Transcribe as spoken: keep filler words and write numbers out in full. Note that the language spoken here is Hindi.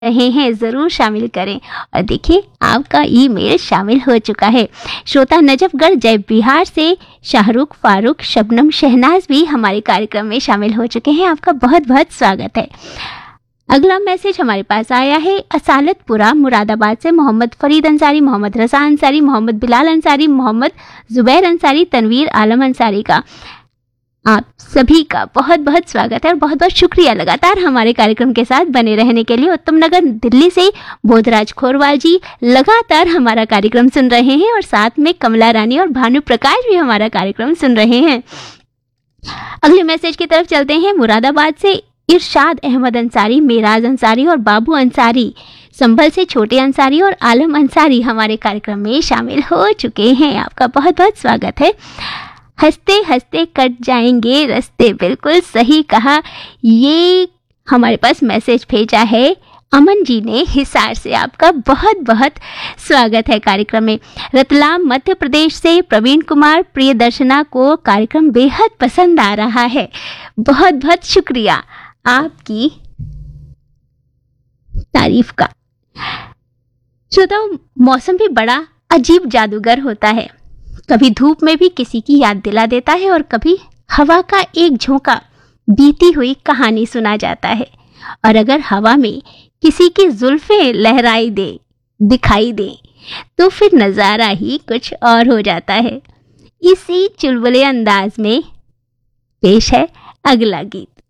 रहे हैं ज़रूर शामिल करें। और देखिए आपका ईमेल शामिल हो चुका है। श्रोता नजफगढ़ जय बिहार से शाहरुख फारूक शबनम शहनाज भी हमारे कार्यक्रम में शामिल हो चुके हैं। आपका बहुत बहुत स्वागत है। अगला मैसेज हमारे पास आया है असालतपुरा मुरादाबाद से मोहम्मद फरीद अंसारी, मोहम्मद रजा अंसारी, मोहम्मद बिलाल अंसारी, मोहम्मद जुबैर अंसारी, तनवीर आलम अंसारी का। आप सभी का बहुत बहुत स्वागत है और बहुत बहुत शुक्रिया लगातार हमारे कार्यक्रम के साथ बने रहने के लिए। उत्तम नगर दिल्ली से बोधराज खोरवाल जी लगातार हमारा कार्यक्रम सुन रहे हैं और साथ में कमला रानी और भानु प्रकाश भी हमारा कार्यक्रम सुन रहे हैं। अगले मैसेज की तरफ चलते हैं। मुरादाबाद से इरशाद अहमद अंसारी, मेराज अंसारी और बाबू अंसारी, संभल से छोटे अंसारी और आलम अंसारी हमारे कार्यक्रम में शामिल हो चुके हैं। आपका बहुत बहुत स्वागत है। हंसते हंसते कट जाएंगे रास्ते, बिल्कुल सही कहा। ये हमारे पास मैसेज भेजा है अमन जी ने हिसार से। आपका बहुत बहुत स्वागत है कार्यक्रम में। रतलाम मध्य प्रदेश से प्रवीण कुमार प्रियदर्शना को कार्यक्रम बेहद पसंद आ रहा है। बहुत बहुत शुक्रिया आपकी तारीफ का। श्रोताओ, मौसम भी बड़ा अजीब जादूगर होता है। कभी धूप में भी किसी की याद दिला देता है और कभी हवा का एक झोंका बीती हुई कहानी सुना जाता है। और अगर हवा में किसी की जुल्फें लहराई दे दिखाई दे तो फिर नज़ारा ही कुछ और हो जाता है। इसी चुलबुले अंदाज में पेश है अगला गीत।